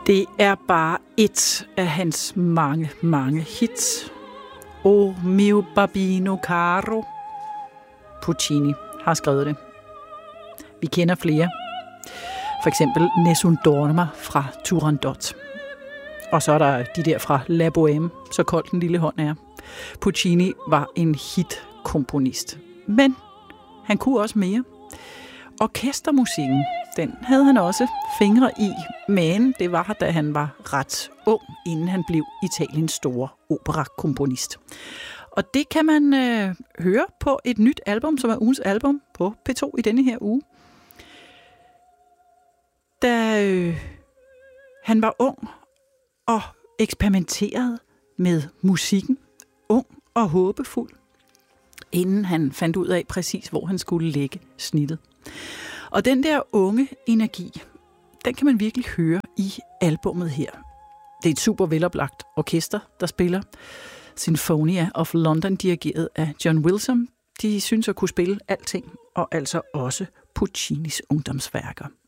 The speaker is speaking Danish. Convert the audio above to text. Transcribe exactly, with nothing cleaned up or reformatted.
Det er bare et af hans mange, mange hits. O mio babino caro. Puccini har skrevet det. Vi kender flere. For eksempel Nessun Dorma fra Turandot. Og så er der de der fra La Bohème, så kold den lille hånd er. Puccini var en hitkomponist. Men han kunne også mere. Orkestermusikken, den havde han også fingre i, men det var, da han var ret ung, inden han blev Italiens store operakomponist. Og det kan man øh, høre på et nyt album, som er ugens album på P to i denne her uge. Da øh, han var ung og eksperimenterede med musikken, ung og håbefuld, inden han fandt ud af præcis, hvor han skulle lægge snittet. Og den der unge energi, den kan man virkelig høre i albummet her. Det er et super veloplagt orkester, der spiller. Sinfonia of London, dirigeret af John Wilson. De synes at kunne spille alting, og altså også Puccinis ungdomsværker.